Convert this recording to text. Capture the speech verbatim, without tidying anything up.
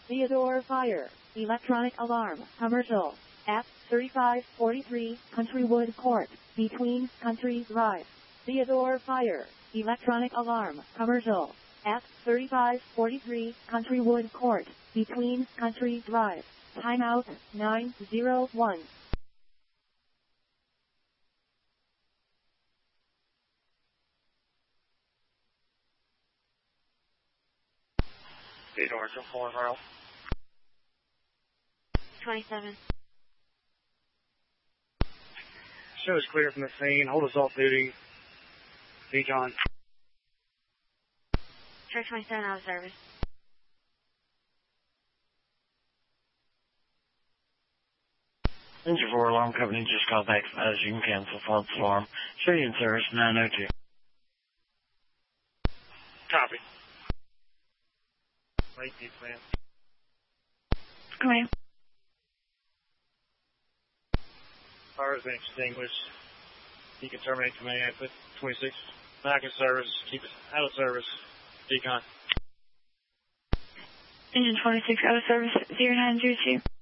Theodore Fire, electronic alarm, commercial, at thirty-five forty-three Countrywood Court, between Country Drive. Theodore Fire, electronic alarm, commercial, at thirty-five forty-three Countrywood Court, between Country Drive. Timeout, nine oh one. Theodore, two four zero. twenty-seven. Show is clear from the scene. Hold us off duty. Beacon. Truck twenty-seven out of service. Engine four alarm company just called back as you can cancel false alarm. Show you in service nine oh two. Copy. Late deep plan. Come in. Fire has been extinguished. You can terminate command at twenty-six. Back in service. Keep it out of service. Decon. Engine twenty-six out of service, zero nine zero two.